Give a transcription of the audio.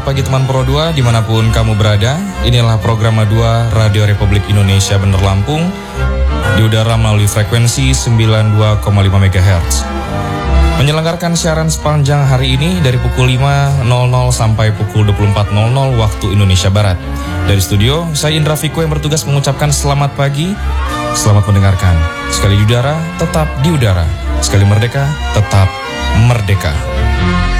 Selamat pagi teman Pro 2 dimanapun kamu berada. Inilah program 2 Radio Republik Indonesia Bener Lampung di udara melalui frekuensi 92,5 MHz. Menyelenggarakan siaran sepanjang hari ini dari pukul 5.00 sampai pukul 24.00 waktu Indonesia Barat. Dari studio, saya Indra Fiko yang bertugas mengucapkan selamat pagi, selamat mendengarkan. Sekali di udara, tetap di udara. Sekali merdeka, tetap merdeka.